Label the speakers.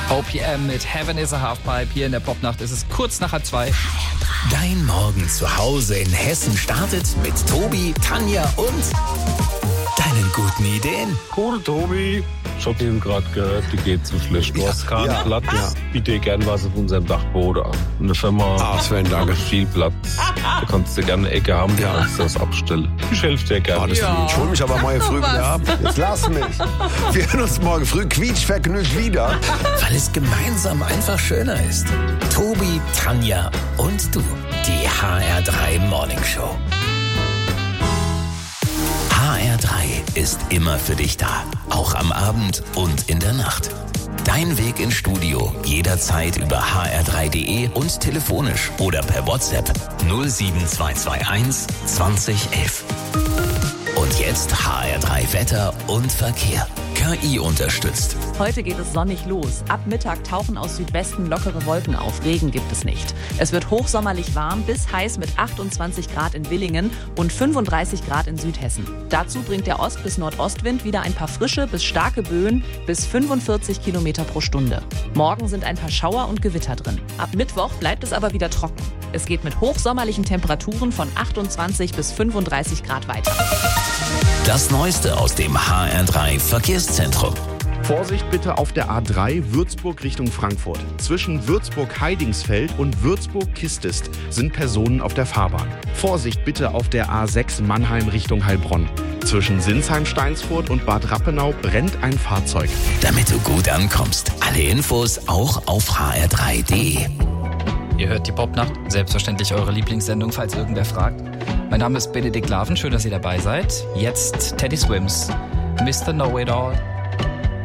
Speaker 1: OPM mit Heaven is a Halfpipe. Hier in der Popnacht ist es kurz nach 1:30.
Speaker 2: Dein Morgen zu Hause in Hessen startet mit Tobi, Tanja und deinen guten Ideen.
Speaker 3: Cool, Tobi. Ich hab eben gerade gehört, die geht zu schlecht. Du hast keinen Platz. Ja. Biete gern was auf unserem Dachboden an. Eine Firma
Speaker 4: Sven, danke.
Speaker 3: Viel Platz. Da kannst du gerne eine Ecke haben, du kannst das abstellen. Ich helfe dir gerne.
Speaker 4: Ich hol mich aber morgen früh wieder ab. Jetzt lass mich. Wir hören uns morgen früh quietschvergnügt wieder.
Speaker 2: Weil es gemeinsam einfach schöner ist. Tobi, Tanja und du. Die HR3 Morning Show. HR3 ist immer für dich da. Auch am Abend und in der Nacht. Dein Weg ins Studio jederzeit über hr3.de und telefonisch oder per WhatsApp 07221 2011. Und jetzt HR3 Wetter und Verkehr. KI unterstützt.
Speaker 5: Heute geht es sonnig los. Ab Mittag tauchen aus Südwesten lockere Wolken auf. Regen gibt es nicht. Es wird hochsommerlich warm bis heiß mit 28 Grad in Willingen und 35 Grad in Südhessen. Dazu bringt der Ost- bis Nordostwind wieder ein paar frische bis starke Böen bis 45 Kilometer pro Stunde. Morgen sind ein paar Schauer und Gewitter drin. Ab Mittwoch bleibt es aber wieder trocken. Es geht mit hochsommerlichen Temperaturen von 28 bis 35 Grad weiter.
Speaker 2: Das Neueste aus dem HR3 Verkehrszentrum.
Speaker 6: Vorsicht bitte auf der A3 Würzburg Richtung Frankfurt. Zwischen Würzburg-Heidingsfeld und Würzburg-Kistest sind Personen auf der Fahrbahn. Vorsicht bitte auf der A6 Mannheim Richtung Heilbronn. Zwischen Sinsheim-Steinsfurt und Bad Rappenau brennt ein Fahrzeug.
Speaker 2: Damit du gut ankommst. Alle Infos auch auf hr3.de.
Speaker 1: Ihr hört die Popnacht, selbstverständlich eure Lieblingssendung, falls irgendwer fragt. Mein Name ist Benedikt Laven, schön, dass ihr dabei seid. Jetzt Teddy Swims, Mr. Know-It-All.